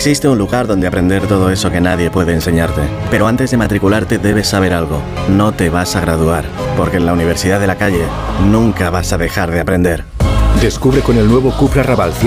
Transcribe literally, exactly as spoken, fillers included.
Existe un lugar donde aprender todo eso que nadie puede enseñarte. Pero antes de matricularte debes saber algo. No te vas a graduar, porque en la Universidad de la Calle nunca vas a dejar de aprender. Descubre con el nuevo Cupra Raval